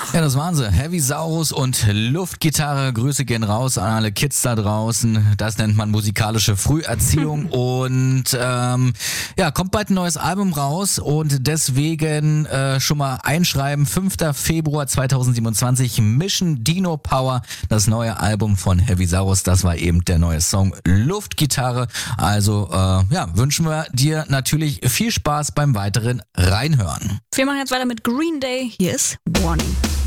Ja, das waren sie. Heavy Saurus und Luftgitarre. Grüße gehen raus an alle Kids da draußen. Das nennt man musikalische Früherziehung. Und kommt bald ein neues Album raus. Und deswegen schon mal einschreiben. 5. Februar 2027. Mission Dino Power. Das neue Album von Heavy Saurus. Das war eben der neue Song Luftgitarre. Also wünschen wir dir natürlich viel Spaß beim weiteren Reinhören. Wir machen jetzt weiter mit Green Day. Hier ist Warning.